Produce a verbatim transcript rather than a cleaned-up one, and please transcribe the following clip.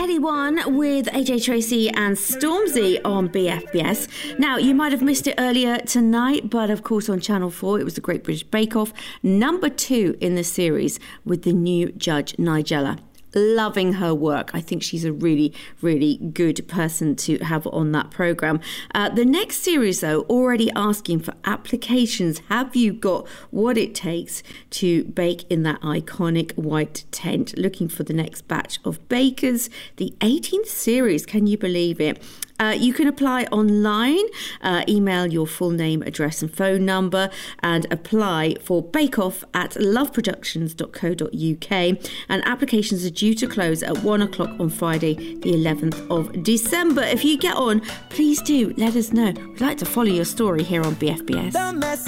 Heady One with A J Tracy and Stormzy on B F B S. Now, you might have missed it earlier tonight, but of course on Channel four, it was the Great British Bake Off, number two in the series with the new judge, Nigella. Loving her work. I think she's a really, really good person to have on that programme. Uh, the next series, though, already asking for applications. Have you got what it takes to bake in that iconic white tent? Looking for the next batch of bakers. The eighteenth series, can you believe it? Uh, you can apply online, uh, email your full name, address and phone number and apply for Bake Off at loveproductions dot co dot uk, and applications are due to close at one o'clock on Friday the eleventh of December. If you get on, please do let us know. We'd like to follow your story here on B F B S.